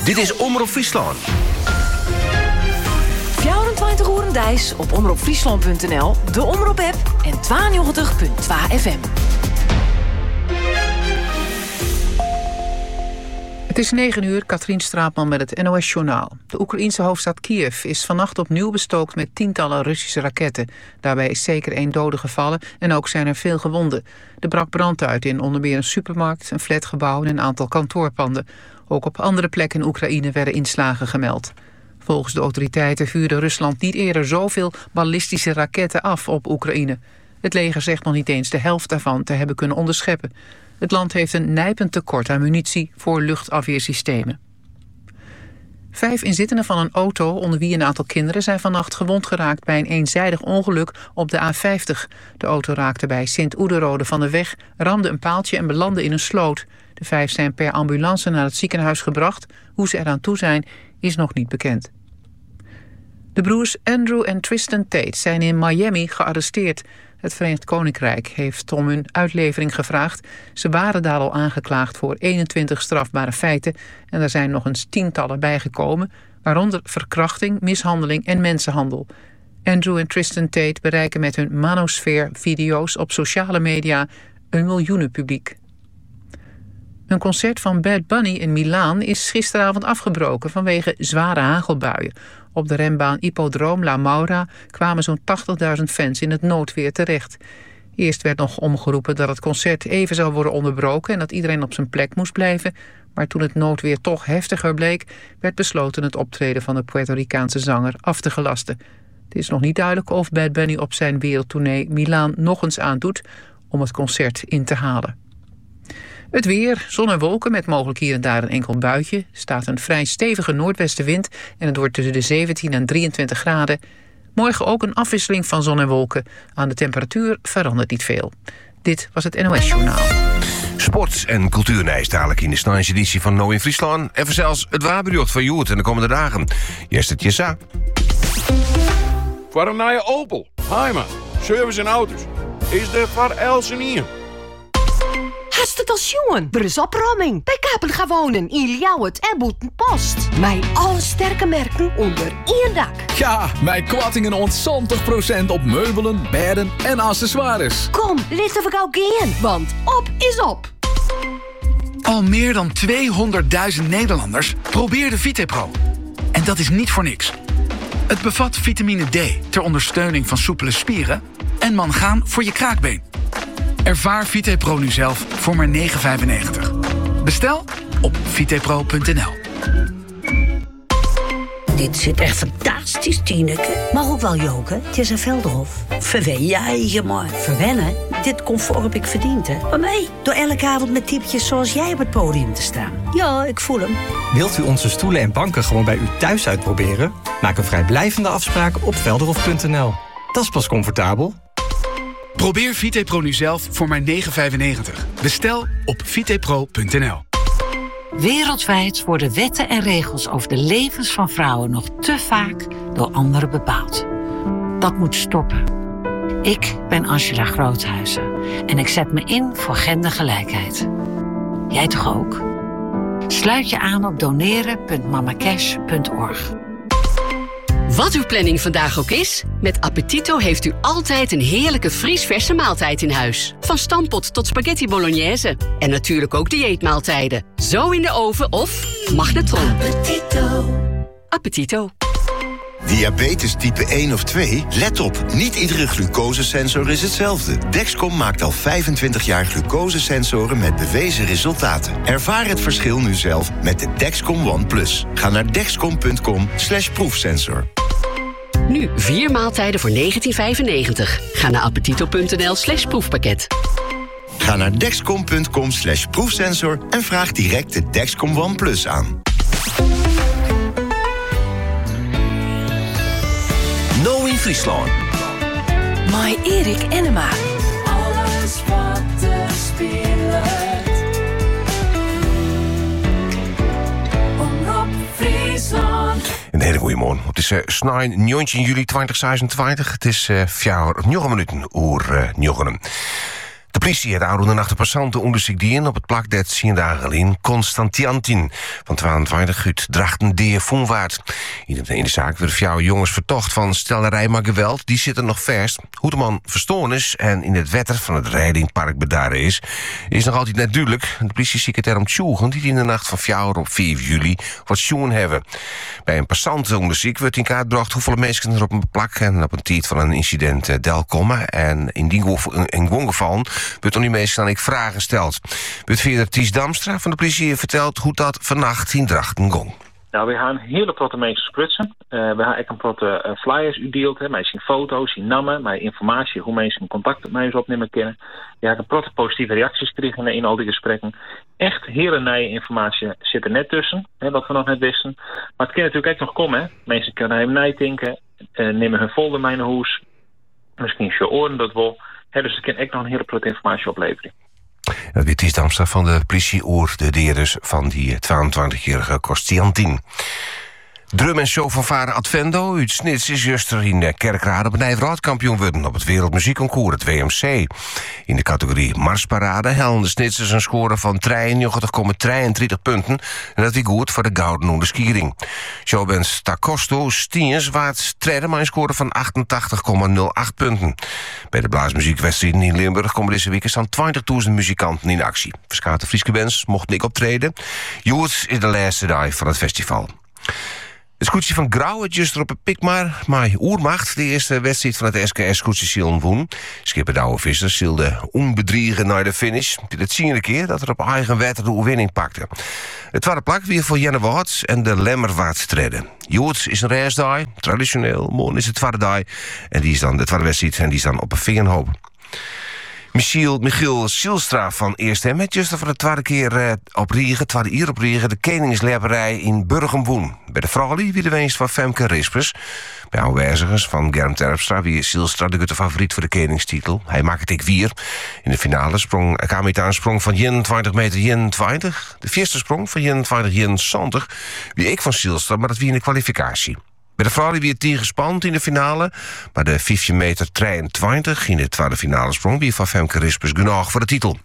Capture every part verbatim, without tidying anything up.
Dit is Omroep Friesland. vierentwintig uur Dijs op omroep friesland punt n l, de Omroep-app en tweeënnegentig punt twee F M. Het is negen uur, Katrien Straatman met het N O S-journaal. De Oekraïense hoofdstad Kiev is vannacht opnieuw bestookt met tientallen Russische raketten. Daarbij is zeker één dode gevallen en ook zijn er veel gewonden. Er brak brand uit in onder meer een supermarkt, een flatgebouw en een aantal kantoorpanden. Ook op andere plekken in Oekraïne werden inslagen gemeld. Volgens de autoriteiten vuurde Rusland niet eerder zoveel ballistische raketten af op Oekraïne. Het leger zegt nog niet eens de helft daarvan te hebben kunnen onderscheppen. Het land heeft een nijpend tekort aan munitie voor luchtafweersystemen. Vijf inzittenden van een auto, onder wie een aantal kinderen, zijn vannacht gewond geraakt bij een eenzijdig ongeluk op de A vijftig. De auto raakte bij Sint-Oederode van de weg, ramde een paaltje en belandde in een sloot. De vijf zijn per ambulance naar het ziekenhuis gebracht. Hoe ze eraan toe zijn, is nog niet bekend. De broers Andrew en Tristan Tate zijn in Miami gearresteerd. Het Verenigd Koninkrijk heeft om hun uitlevering gevraagd. Ze waren daar al aangeklaagd voor eenentwintig strafbare feiten en er zijn nog eens tientallen bijgekomen, waaronder verkrachting, mishandeling en mensenhandel. Andrew en Tristan Tate bereiken met hun Manosphere-video's op sociale media een miljoenenpubliek. Een concert van Bad Bunny in Milaan is gisteravond afgebroken vanwege zware hagelbuien. Op de renbaan Ippodroom La Maura kwamen zo'n tachtigduizend fans in het noodweer terecht. Eerst werd nog omgeroepen dat het concert even zou worden onderbroken en dat iedereen op zijn plek moest blijven. Maar toen het noodweer toch heftiger bleek, werd besloten het optreden van de Puerto Ricaanse zanger af te gelasten. Het is nog niet duidelijk of Bad Bunny op zijn wereldtournee Milaan nog eens aandoet om het concert in te halen. Het weer, zon en wolken met mogelijk hier en daar een enkel buitje. Staat een vrij stevige noordwestenwind en het wordt tussen de zeventien en drieëntwintig graden. Morgen ook een afwisseling van zon en wolken. Aan de temperatuur verandert niet veel. Dit was het N O S-journaal. Sport en cultuurnijs dadelijk in de snelste editie van No in Friesland. Even zelfs het waarbericht van Joert in de komende dagen. Jester Tjessa. Voor een nieuwe Opel, Heima, service en auto's. Is er voor Elsenien. Hast het als jongen? Er is opruiming. Bij Kapel gaan wonen in Ljouwert en Boetenpost. Mijn alle sterke merken onder één dak. Ja, mijn kwattingen ontzontig procent op meubelen, bedden en accessoires. Kom, licht of ik ook geen, want op is op. Al meer dan tweehonderdduizend Nederlanders probeerden VitePro. En dat is niet voor niks. Het bevat vitamine D ter ondersteuning van soepele spieren en mangaan voor je kraakbeen. Ervaar VitePro nu zelf voor maar negen vijfennegentig. Bestel op vitepro punt n l. Dit zit echt fantastisch, Tineke. Maar ook wel joken. Het is een Veldhof. Verwen jij je maar. Verwennen? Dit comfort heb ik verdiend, hè. Maar mij, door elke avond met typetjes zoals jij op het podium te staan. Ja, ik voel hem. Wilt u onze stoelen en banken gewoon bij u thuis uitproberen? Maak een vrijblijvende afspraak op velderhof punt n l. Dat is pas comfortabel. Probeer VitePro nu zelf voor maar negen vijfennegentig. Bestel op vitepro punt n l. Wereldwijd worden wetten en regels over de levens van vrouwen nog te vaak door anderen bepaald. Dat moet stoppen. Ik ben Angela Groothuizen en ik zet me in voor gendergelijkheid. Jij toch ook? Sluit je aan op doneren punt mamacash punt org. Wat uw planning vandaag ook is, met Appetito heeft u altijd een heerlijke vriesverse maaltijd in huis. Van stampot tot spaghetti bolognese. En natuurlijk ook dieetmaaltijden. Zo in de oven of magnetron. Appetito. Appetito. Diabetes type één of twee? Let op, niet iedere glucosesensor is hetzelfde. Dexcom maakt al vijfentwintig jaar glucosesensoren met bewezen resultaten. Ervaar het verschil nu zelf met de Dexcom One Plus. Ga naar dexcom punt com slash proefsensor. Nu vier maaltijden voor negentien vijfennegentig. Ga naar appetito punt n l slash proefpakket. Ga naar dexcom punt com slash proefsensor en vraag direct de Dexcom One Plus aan. No in Friesland. My Erik Enema. Alles wat er speelt. Omroep Friesland. Een hele goede morgen. Het is uh, snij negentien juli tweeduizend zesentwintig. Het is uh, vier negen minuten oer uh, negen. De politie heeft oude nacht de passanten onderzoek die op het plak dat zien dagen in Constantiantin van tweeëntwintig uit Drachten-Deer Voenwaard. In de, in de zaak werden vier jongens vertocht van stelerij maar geweld. Die zitten nog vers. Hoe de man verstoorn is en in het wetter van het Rijdingpark bedaren is, is nog altijd net duidelijk. De politie ziet het erom tjoegen die in de nacht van vier op vier juli wat sjoen hebben. Bij een passantenonderzoek wordt in kaart gebracht hoeveel mensen er op een plak en op een tijd van een incident uh, del komen. En in die in gevallen wordt om die mensen dan ik vragen gesteld. Wordt verder Ties Damstra van de politie verteld hoe dat vannacht in Drachten ging. Nou, we gaan hele protte mensen sprutsen. Uh, we gaan ook een protte uh, flyers uitdeeld. Hè. Wij zien foto's, zien namen, maar informatie hoe mensen contact met mij opnemen kunnen. We hebben protte positieve reacties gekregen in al die gesprekken. Echt hele nieuwe informatie zit er net tussen, hè, wat we nog net wisten. Maar het kan natuurlijk ook nog komen. Hè. Mensen kunnen hem nadenken, uh, nemen hun folder mee naar huis. Misschien je oren dat wel. Hè, dus er kan ook nog een hele protte informatie opleveren. Dat weet Ties Damstra van de politie oer de deerders van die tweeëntwintigjarige Constantin. Drum en show van Varen Advendo uit Snits is juist er in Kerkrade op Nijverhout kampioen worden op het Wereldmuziekconcours, het W M C. In de categorie Marsparade hellen de Snitsers een score van drieënnegentig komma drieëndertig punten en dat is goed voor de gouden onderskiering. Showbands Tacosto Stiens waard treden maar een score van achtentachtig komma nul acht punten. Bij de blaasmuziekwedstrijden in Limburg komen deze week zo'n twintigduizend muzikanten in actie. Verschillende Frieske bands mochten niet optreden. Joert is de laatste dag van het festival. Het scootje van Grauw het juist op een pikmaar, maar Oermacht, de eerste wedstrijd van het S K S-scootje Zielen woen. Schipper Douwe Visser zielde onbedriegen naar de finish. Het ziende keer dat er op eigen wetter de overwinning pakte. Het tweede plak weer voor Janne Waard en de Lemmerwaard treden. Jood is een racedag, traditioneel, morgen is het tweede dag. En die is dan de tweede wedstrijd en die is dan op een vingerhoop. Michiel, Michiel Sielstra van Eerste met juist voor de tweede keer uh, op Riegen, tweede uur op Riegen, de Koningsleperij in Burgenwoen. Bij de vrouwen wie de winst van Femke Rispers. Bij aanwijzigers van Germ Terpstra wie Sielstra de gutte favoriet voor de koningstitel. Hij maakt het ik weer. In de finale sprong Kamita een sprong van eenentwintig meter eenentwintig. De vierde sprong van eenentwintig eenenzestig. Wie ik van Sielstra, maar dat wie in de kwalificatie. Bij de vrouwen weer tien gespand in de finale. Maar de vijftien meter drieëntwintig in de tweede finale sprong wie van Femke Rispers genoeg voor de titel.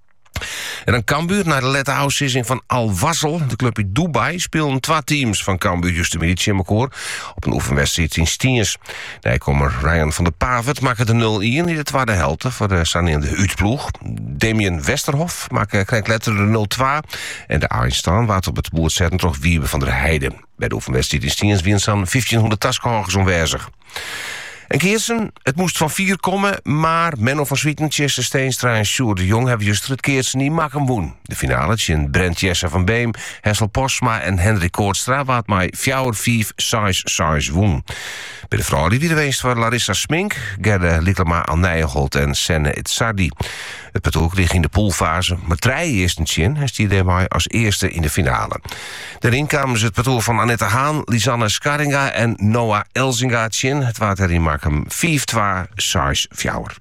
En dan Cambuur naar de letterhouse-sissing van Al Wassel. De club in Dubai speelden twee teams van Cambuur juist de militie in elkaar op een oefenwedstrijd in Stiens. Nijkomer Ryan van der Pavert maakte de nul-een in de tweede helft voor de sanerende uitploeg. Damien Westerhof maakte krijgt letter de nul-twee. En de Einstein waard op het boord zetten toch Wiebe van der Heijden. Bij de oefenwedstrijd in Stiens wien zo'n vijftienhonderd taskogers onwezig. En Keersen, het moest van vier komen, maar Menno van Swieten, Chester Steenstra en Sjoerd de Jong hebben juist het Keersen niet maken woen. De finale in Brent Jesse van Beem, Hessel Postma en Hendrik Koortstra waard mij vier vijf zes zes woen. Bij de vrouwen wie de weest waren Larissa Smink, Gerda Littelma Al Nijenholt en Senne Itzardi. Het patoek ligt in de poolfase, maar drie eerste chin hij stierde mij als eerste in de finale. Daarin kwamen ze het patoek van Annette Haan, Lisanne Skaringa en Noah Elzinga chin. Het water erin maken vijf twee zes vier.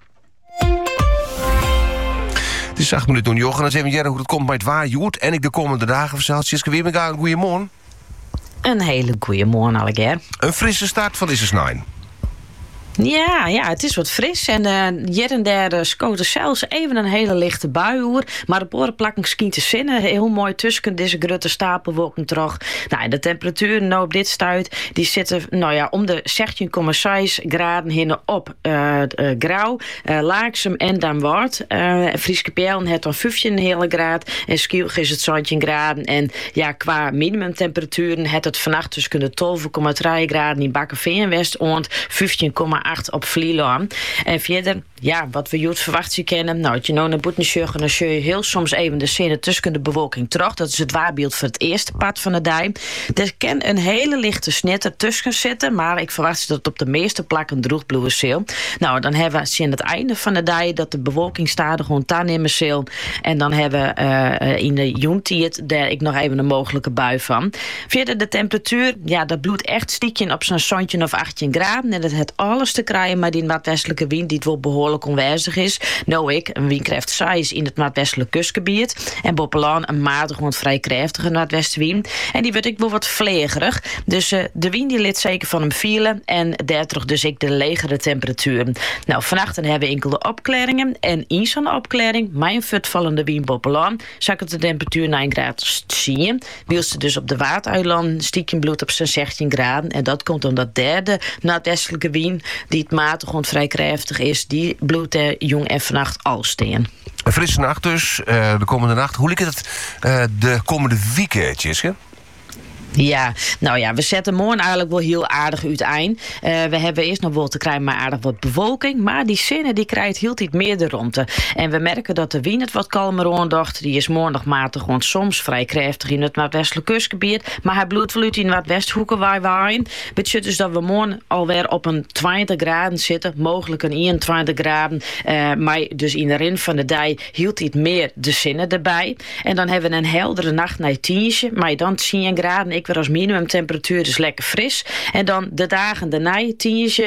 Het is acht minuten door Jochen. En even jaren hoe het komt bij het waar Joert. En ik de komende dagen verzeld. Siska Weermega, een goeie morgen. Een hele goeie morgen, Alleger. Een frisse start van Is negen. Ja, ja, het is wat fris. En uh, hier en daar uh, scoten zelfs even een hele lichte bui hoor. Maar op orenplakken schijnt te zinnen. Heel mooi tussen deze grote stapelwolken terug. Nou, de temperaturen nou op dit stuit, die zitten nou ja, om de zestien komma zes graden hinnen op uh, uh, Grauw, uh, Laaksem en Damwart. Uh, Frieske Pijlen het dan vijftien hele graad. En Skielg is het zestien graden. En ja, qua minimumtemperaturen het het vannacht tussen de twaalf komma drie graden in Bakkeveen en West-Oond, vijftien komma acht op Vlieland. En verder, ja, wat we Joet verwachten kennen. Nou, als je nou naar Boetensjuggen, dan zie je heel soms even de zinnen tussen de bewolking terug. Dat is het waarbeeld voor het eerste pad van de dij. Er kan een hele lichte snit ertussen zitten, maar ik verwacht dat het op de meeste plakken droeg blijven zeel. Nou, dan hebben we zien het einde van de dij dat de bewolking stadig gewoon aannemen zeel. En dan hebben we uh, in de joentiet daar ik nog even een mogelijke bui van. Verder de temperatuur, ja, dat bloedt echt stiekje op zo'n zoontje of achttien graden. En dat het alles te krijgen, maar die noordwestelijke wind die het wel behoorlijk onwijzig is. Nou ik, een windkracht zes in het noordwestelijke kustgebied. En Boppelaan een matig, want vrij krachtige noordwestenwind. En die werd ik wel wat vlegerig. Dus uh, de wind die liet zeker van hem vielen. En daardoor dus ik de legere temperaturen. Nou, vannacht hebben we enkele opklaringen. En in zo'n opklaring, mijn vutvallende wind Boppelaan, zak het de temperatuur naar een graad zien. Wielste dus op de Waardeilanden stiekem bloed op zijn zestien graden. En dat komt omdat derde noordwestelijke wind, die het matig, want vrij krachtig is, die bloedt er jong en vannacht al steen. Een frisse nacht dus, uh, de komende nacht. Hoe ligt het uh, de komende weken, Tjitske? Ja, nou ja, we zetten morgen eigenlijk wel heel aardig uiteen. Uh, we hebben eerst nog wel te krijgen maar aardig wat bewolking. Maar die zinnen die krijgt heel iets meer de rondte. En we merken dat de wind het wat kalmer aandacht. Die is morgen nog matig, want soms vrij krachtig in het noordwestelijk kustgebied. Maar hij bloedt wel uit in noordwesthoeken waar we waaien. Betekent dus dat we morgen alweer op een twintig graden zitten. Mogelijk een eenentwintig graden. Uh, maar dus in de rin van de dag hield iets meer de zinnen erbij. En dan hebben we een heldere nacht naar tientje. Maar dan tien graden. Ik weer als minimumtemperatuur, dus lekker fris. En dan de dagen daarna, tientje,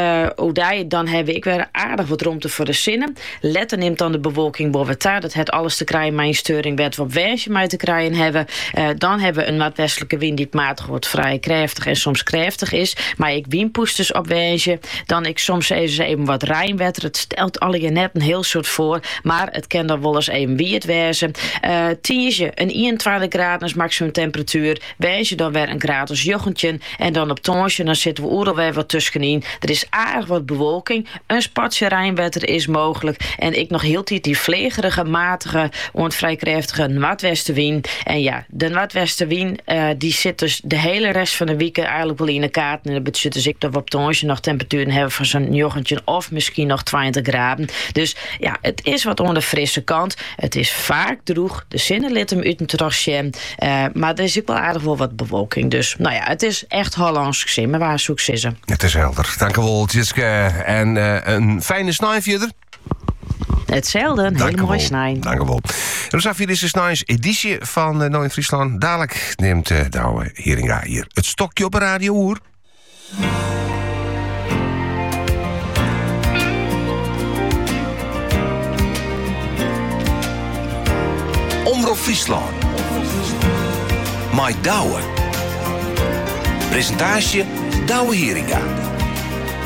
uh, dan hebben ik weer aardig wat ruimte voor de zinnen. Letten neemt dan de bewolking boven daar. Dat het alles te krijgen, mijn steuring werd wat wijsje mij te krijgen hebben. Uh, dan hebben we een noordwestelijke wind die matig wordt, vrij krachtig en soms krachtig is. Maar ik windpoest dus op wijsje. Dan ik soms even, even wat rijnwetter. Het stelt alle je net een heel soort voor. Maar het kan dan wel eens even wie het wezen. Uh, tientje, een eenentwintig graden is maximum temperatuur. Wijsje dan weer een gratis jochentje. En dan op tonsje, dan zitten we oerel weer wat tussenin. Er is aardig wat bewolking. Een spatje rijnwetter is mogelijk. En ik nog heel tijd die vlegerige, matige, vrij krachtige noordwestenwind. En ja, de noordwestenwind uh, die zit dus de hele rest van de week eigenlijk wel in de kaart. En dat betekent dus ik dat we op tonsje nog temperaturen hebben van zo'n jochentje of misschien nog twintig graden. Dus ja, het is wat aan de frisse kant. Het is vaak droeg. De zinnen liet hem uit een trosje. Uh, maar er is ook wel aardig wel wat bewolking. Dus nou ja, het is echt Hollands gezin. Maar waar successen. Het is helder. Dank u wel, Tjitske. En uh, een fijne snij verder. Hetzelfde, een hele mooie snij. Dank u wel. En dan is de snijs editie van uh, Nou in Friesland. Dadelijk neemt uh, Douwe Heringa hier het stokje op een Radio Oer. Omroep Friesland. Mike Douwe. Presentatie Douwe Heringa.